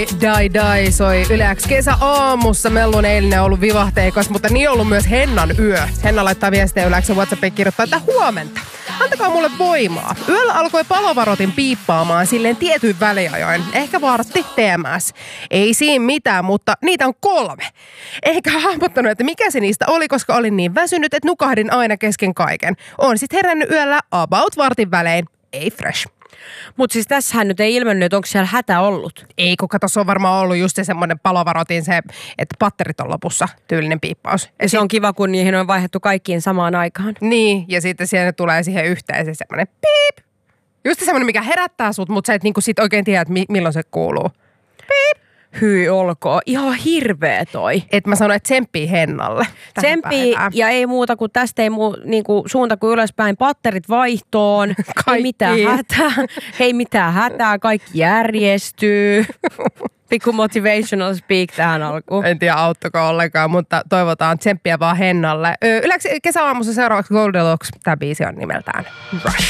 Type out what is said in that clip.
Die soi Yle X kesäaamussa. Mellun eilinen on ollut vivahteikas, mutta niin on ollut myös Hennan yö. Henna laittaa viestejä Yle X:n WhatsAppiin, kirjoittaa, että huomenta. Antakaa mulle voimaa. Yöllä alkoi palovaroitin piippaamaan silleen tietyin väliajoin. Ehkä vartti TMS. Ei siinä mitään, mutta niitä on 3. Eikä hahmottanut, että mikä se niistä oli, koska olin niin väsynyt, että nukahdin aina kesken kaiken. Oon sit herännyt yöllä about vartin välein. Ei fresh. Mutta siis tässähän nyt ei ilmennyt, että onko siellä hätä ollut. Ei, kun kato, se on varmaan ollut just se semmoinen palovarotin, se, että patterit on lopussa, tyylinen piippaus. Ja se on kiva, kun niihin on vaihdettu kaikkiin samaan aikaan. Niin, ja sitten siellä tulee siihen yhteen se semmoinen piip. Just semmoinen, mikä herättää sut, mutta sä et niinku sit oikein tiedä, että milloin se kuuluu. Piip. Hyi olkoon. Ihan hirveä toi. Et mä sanoin, että tsemppii Hennalle. Tsemppii ja ei muuta kuin tästä ei niinku suunta kuin ylöspäin. Patterit vaihtoon. Ei mitään hätää. Ei mitään hätää. Kaikki järjestyy. Pikku motivational speak tähän alkuun. En tiedä auttako ollenkaan, mutta toivotaan tsemppiä vaan Hennalle. Yleensä kesäaamussa seuraavaksi Goldilocks. Tämä biisi on nimeltään Rush.